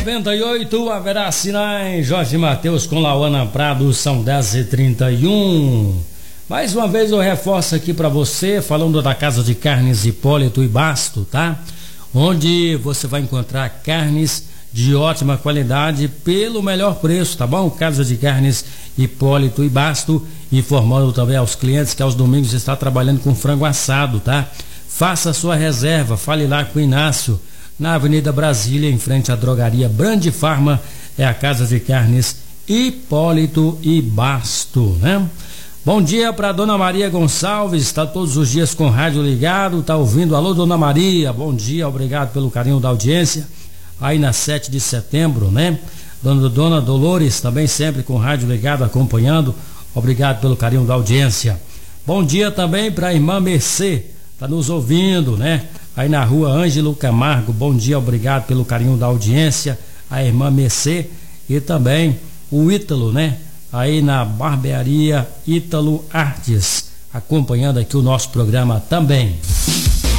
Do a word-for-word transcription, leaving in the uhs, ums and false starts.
noventa e oito, haverá sinais. Jorge Mateus com Lauana Prado, são dez e trinta e um. Mais uma vez eu reforço aqui para você, falando da Casa de Carnes Hipólito e Basto, tá? Onde você vai encontrar carnes de ótima qualidade pelo melhor preço, tá bom? Casa de Carnes Hipólito e Basto, informando também aos clientes que aos domingos está trabalhando com frango assado, tá? Faça a sua reserva, fale lá com o Inácio, na Avenida Brasília, em frente à drogaria Brandi Farma, é a Casa de Carnes Hipólito e Basto, né? Bom dia para Dona Maria Gonçalves, está todos os dias com o rádio ligado, está ouvindo. Alô, Dona Maria, bom dia, obrigado pelo carinho da audiência. Aí na sete de setembro, né? Dona, Dona Dolores também sempre com o rádio ligado, acompanhando. Obrigado pelo carinho da audiência. Bom dia também para a irmã Mercê, está nos ouvindo, né? Aí na rua Ângelo Camargo, bom dia, obrigado pelo carinho da audiência. A irmã Mercê e também o Ítalo, né? Aí na barbearia Ítalo Artes, acompanhando aqui o nosso programa também.